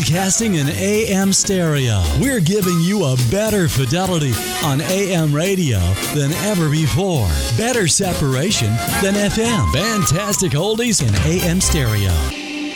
Broadcasting in AM stereo. We're giving you a better fidelity on AM radio than ever before. Better separation than FM. Fantastic oldies in AM stereo.